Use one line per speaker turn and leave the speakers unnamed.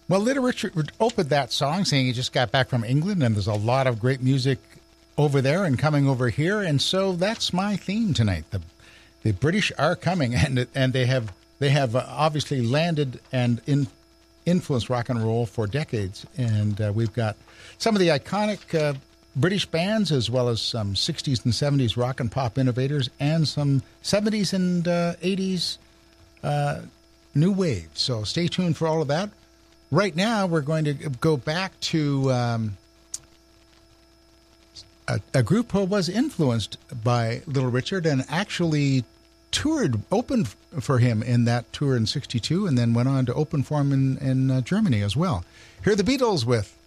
Well, Little Richard opened that song saying he just got back from England, and there's a lot of great music over there and coming over here, and so that's my theme tonight. The British are coming, and they have obviously landed and influenced rock and roll for decades, and we've got some of the iconic British bands, as well as some 60s and 70s rock and pop innovators, and some 70s and 80s new wave. So stay tuned for all of that. Right now, we're going to go back to a group who was influenced by Little Richard and actually opened for him in that tour in '62, and then went on to open for him in Germany as well. Here are the Beatles with